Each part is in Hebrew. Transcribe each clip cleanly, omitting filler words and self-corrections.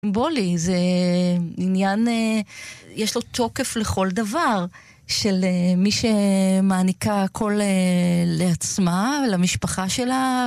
סימבולי, זה עניין, יש לו תוקף לכל דבר, של מי שמעניקה הכל לעצמה, למשפחה שלה,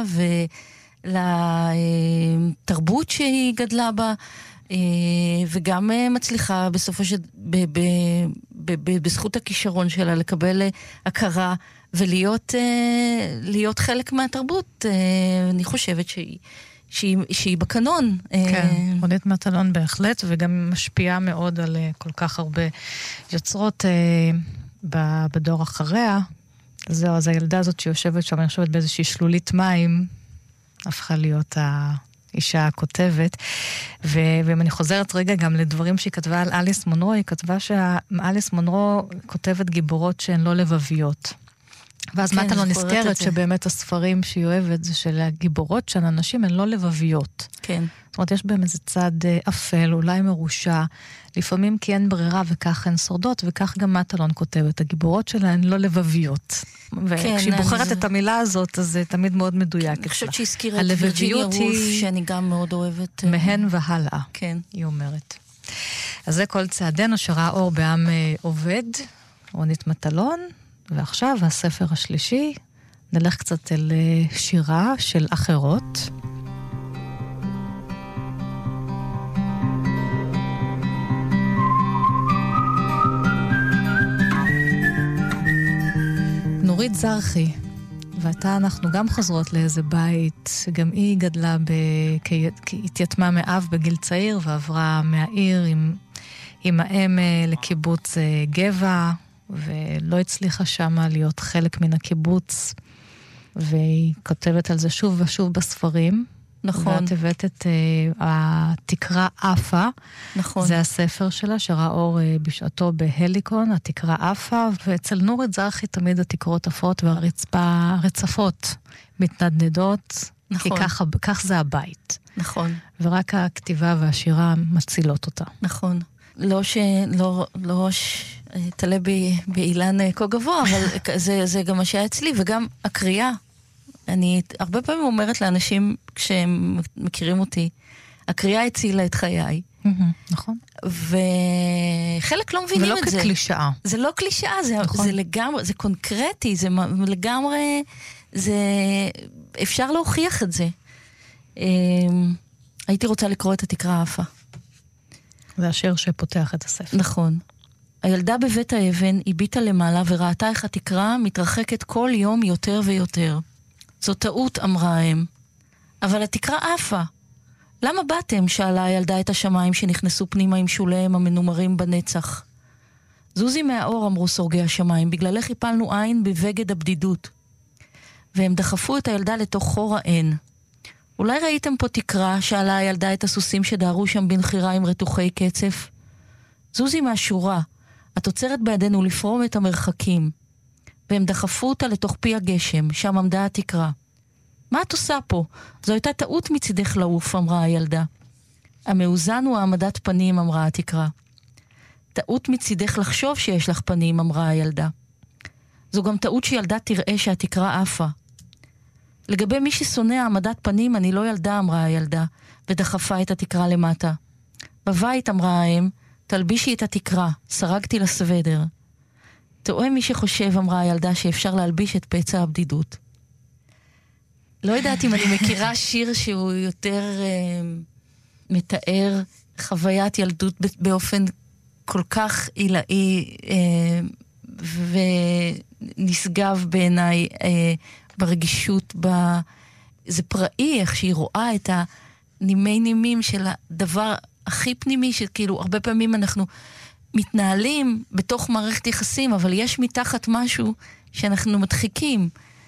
ולתרבות שהיא גדלה בה, וגם מצליחה בסופו של בזכות הכישרון שלה לקבל הכרה ולהיות חלק מהתרבות. אני חושבת שהיא בקנון. כן, רונית מטלון בהחלט, וגם משפיעה מאוד על כל כך הרבה יוצרות בדור אחריה. זהו, אז הילדה הזאת שיושבת שם, אני חושבת באיזושהי שלולית מים, הפכה להיות האישה הכותבת. ואם אני חוזרת רגע גם לדברים שהיא כתבה על אליס מונרו, היא כתבה שאליס מונרו כותבת גיבורות שהן לא לבביות. ואז כן, מטלון נזכרת שבאמת הספרים שהיא אוהבת זה של הגיבורות של אנשים הן לא לבביות. כן. זאת אומרת, יש בהם איזה צד אפל, אולי מרושע, לפעמים כי אין ברירה וכך הן שורדות, וכך גם מטלון כותבת. הגיבורות שלה הן לא לבביות. וכשהיא בוחרת את המילה הזאת, אז זה תמיד מאוד מדויק. אני חושבת שהזכירה את וירג'יניה וולף, שאני גם מאוד אוהבת. מהן והלאה, כן. היא אומרת. אז זה כל צעדנו שראה אור בעם עובד, רונית מטלון, ועכשיו הספר השלישי, נלך קצת אל שירה של אחרות. נורית זרחי, ואתה אנחנו גם חוזרות לאיזה בית, גם היא גדלה, התייתמה מאב בגיל צעיר, ועברה מהעיר עם האם לקיבוץ גבע, ולא הצליחה שמה להיות חלק מן הקיבוץ, והיא כותבת על זה שוב ושוב בספרים. נכון. ואת הבאת את התקרה אפה. נכון. זה הספר שלה שראה אור בשעתו בהליקון, התקרה אפה, ואצל נורית זרחי תמיד התקרות אפות והרצפה רצפות מתנדנדות, נכון. כי כך זה הבית. נכון. ורק הכתיבה והשירה מצילות אותה. נכון. לא תלה באילן כה גבוה, אבל זה גם מה שהיה אצלי, וגם הקריאה. אני הרבה פעמים אומרת לאנשים כשהם מכירים אותי, הקריאה הצילה את חיי. נכון. וחלק לא מבינים את זה. ולא כקלישאה. זה לא קלישאה, זה לגמרי, זה קונקרטי, זה לגמרי, אפשר להוכיח את זה. הייתי רוצה לקרוא את התקרה האפה. זה השיר שפותח את הספר. נכון. הילדה בבית האבן הביטה למעלה וראתה איך התקרה מתרחקת כל יום יותר ויותר. זו טעות, אמרה האם. אבל התקרה עפה. למה באתם? שאלה הילדה את השמיים שנכנסו פנימה עם שוליהם המנומרים בנצח. זוזי מהאור, אמרו סורגי השמיים, בגללך הפלנו עין בבגד הבדידות. והם דחפו את הילדה לתוך חור העין. אולי ראיתם פה תקרה? שאלה הילדה את הסוסים שדהרו שם בנחירה עם רתוחי קצף. זוזי מהשורה, את עוצרת בידינו לפרום את המרחקים. והם דחפו אותה לתוך פי הגשם, שם עמדה התקרה. מה את עושה פה? זו הייתה טעות מצידך לעוף, אמרה הילדה. המאוזן הוא העמדת פנים, אמרה התקרה. טעות מצידך לחשוב שיש לך פנים, אמרה הילדה. זו גם טעות שילדה תראה שהתקרה עפה. לגבי מי ששונא העמדת פנים, אני לא ילדה, אמרה הילדה, ודחפה את התקרה למטה. בבית, אמרה האם, תלבישי את התקרה, סרגתי לסוודר. טועה מי שחושב, אמרה הילדה, שאפשר להלביש את פצע הבדידות. לא יודעת אם אני מכירה שיר שהוא יותר מתאר חוויית ילדות באופן כל כך עילאי ונשגב בעיניי ברגישות, זה פראי איך שהיא רואה את הנימי נימים של הדבר הכי פנימי, שכאילו הרבה פעמים אנחנו מתנהלים בתוך מערכת יחסים, אבל יש מתחת משהו שאנחנו מדחיקים,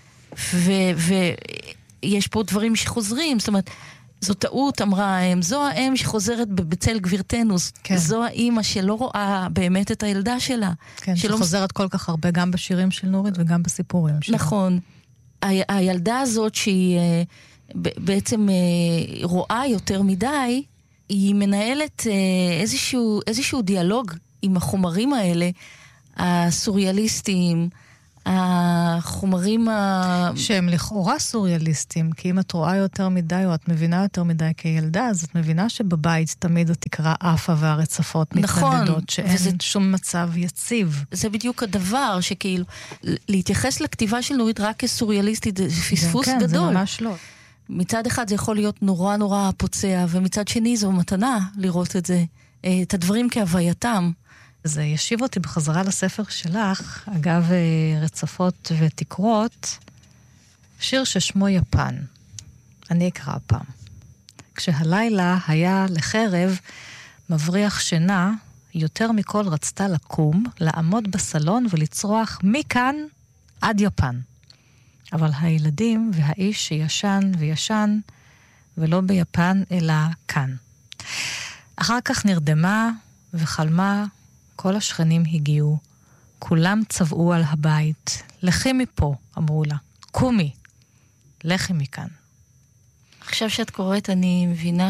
ויש פה דברים שחוזרים, זאת אומרת, זו טעות, אמרה האם, זו האם שחוזרת בצל גבירתנו, כן. זו האמא שלא רואה באמת את הילדה שלה. כן, שחוזרת כל כך הרבה, גם בשירים של נורית וגם בסיפורים שלה. נכון. הילדה הזאת שהיא בעצם רואה יותר מדי, היא מנהלת איזשהו דיאלוג עם החומרים האלה, הסוריאליסטיים, החומרים שהם לכאורה סוריאליסטים, כי אם את רואה יותר מדי או את מבינה יותר מדי כילדה, אז את מבינה שבבית תמיד התקרה עפה והרצפות מתנדדות, שאין שום מצב יציב. זה בדיוק הדבר, שכאילו, להתייחס לכתיבה של נורית רק כסוריאליסטית, זה פספוס גדול. כן, זה ממש לא. מצד אחד זה יכול להיות נורא נורא פוצע, ומצד שני זו מתנה לראות את זה, את הדברים כהווייתם. זה ישיב אותי בחזרה לספר שלך, אגב רצפות ותקרות, שיר ששמו יפן. אני אקרא פעם. כשהלילה היה לחרב מבריח שינה, יותר מכל רצתה לקום, לעמוד בסלון ולצרוח מכאן עד יפן. אבל הילדים והאיש שישן וישן, ולא ביפן אלא כאן. אחר כך נרדמה וחלמה, כל השכנים הגיעו, כולם צבעו על הבית. לכי מפה, אמרו לה. קומי, לכי מכאן. עכשיו שאת קוראת, אני מבינה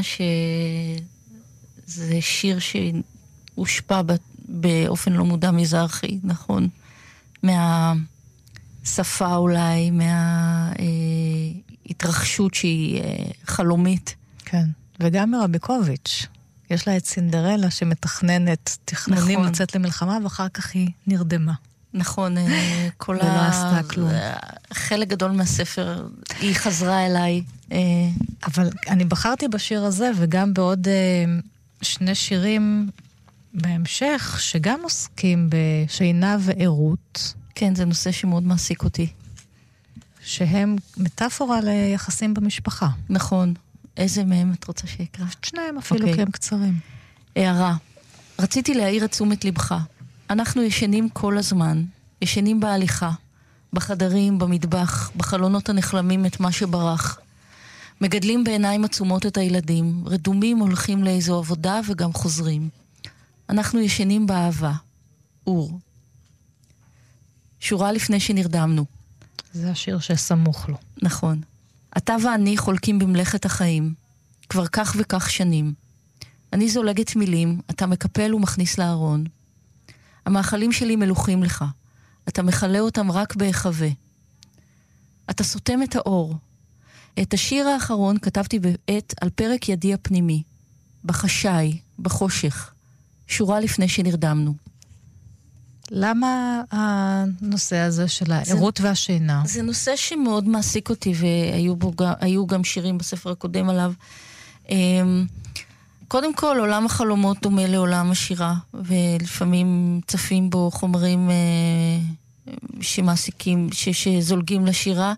שזה שיר שהושפע באופן לא מודע מזרחי, נכון? מהשפה אולי, מההתרחשות שהיא חלומית. כן, וגם מרביקוביץ'. יש לה את סינדרלה שמתכננת תכנונים נכון. לצאת למלחמה, ואחר כך היא נרדמה. נכון, כל ולא עשתה כלום. חלק גדול מהספר, היא חזרה אליי. אבל אני בחרתי בשיר הזה, וגם בעוד שני שירים בהמשך, שגם עוסקים בשינה ועירות. כן, זה נושא שמאוד מעסיק אותי. שהם מטאפורה ליחסים במשפחה. נכון. איזה מהם את רוצה שיקרא? שניים אפילו, כי הם קצרים. הערה. רציתי להעיר את תשומת לבך. אנחנו ישנים כל הזמן. ישנים בהליכה. בחדרים, במטבח, בחלונות הנחלמים את מה שברח. מגדלים בעיניים עצומות את הילדים. רדומים הולכים לאיזו עבודה וגם חוזרים. אנחנו ישנים באהבה. אור. שורה לפני שנרדמנו. זה השיר שסמוך לו. נכון. אתה ואני חולקים במלאכת החיים, כבר כך וכך שנים. אני זולגת מילים, אתה מקפל ומכניס לארון. המאכלים שלי מלוכים לך, אתה מחלה אותם רק בהיחווה. אתה סותם את האור. את השיר האחרון כתבתי בעת על פרק ידי הפנימי, בחשאי, בחושך, שורה לפני שנרדמנו. למה הנושא הזה של העירות והשינה? זה נושא שמאוד מעסיק אותי, והיו גם שירים בספר הקודם עליו. קודם כל, עולם החלומות דומה לעולם השירה, ולפעמים צפים בו חומרים שמעסיקים, שזולגים לשירה,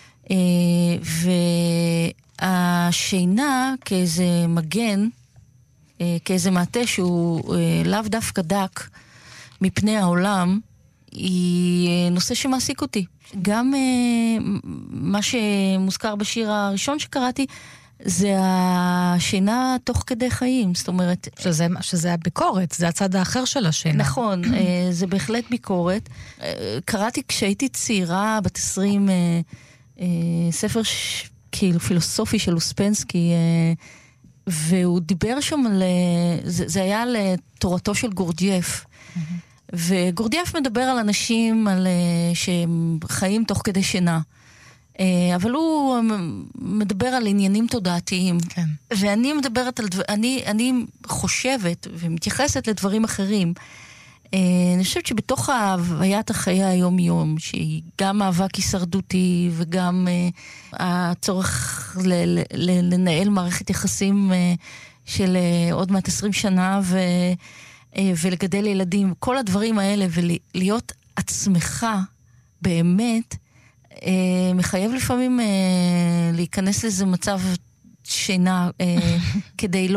והשינה כאיזה מגן, כאיזה מעטה שהוא לאו דווקא דק, מפני העולם, היא נושא שמעסיק אותי. גם מה שמוזכר בשיר הראשון שקראתי, זה השינה תוך כדי חיים, זאת אומרת... שזה הביקורת, זה הצד האחר של השינה. נכון, זה בהחלט ביקורת. קראתי כשהייתי צעירה, בת 20, ספר כאילו פילוסופי של אוספנסקי, והוא דיבר שם על... זה היה על תורתו של גורדייף. וגורדייף מדבר על אנשים שהם חיים תוך כדי שינה. אבל הוא מדבר על עניינים תודעתיים. כן. ואני מדברת על... אני חושבת ומתייחסת לדברים אחרים. אני חושבת שבתוך הוויית החיי היום-יום, שהיא גם מאבק הישרדותי וגם הצורך לנהל מערכת יחסים של עוד מעט 20 שנה ולגדל ילדים, כל הדברים האלה, ולהיות עצמך באמת, מחייב לפעמים להיכנס לאיזה מצב שינה, כדי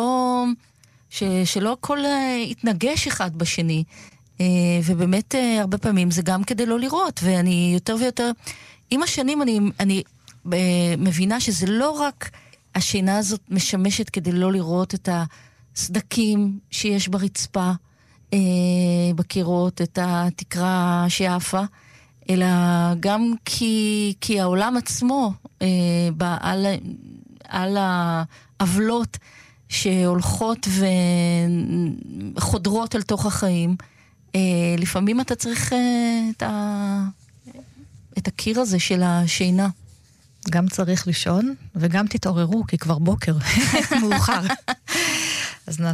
שלא הכל יתנגש אחד בשני. ובאמת הרבה פעמים זה גם כדי לא לראות, ואני יותר ויותר, עם השנים אני מבינה שזה לא רק השינה הזאת משמשת כדי לא לראות את הסדקים שיש ברצפה, בקירות, את התקרה שעפה, אלא גם כי העולם עצמו, על העוולות שהולכות וחודרות אל תוך החיים, לפעמים אתה צריך את הקיר הזה של השינה. גם צריך לישון, וגם תתעוררו, כי כבר בוקר, מאוחר. אז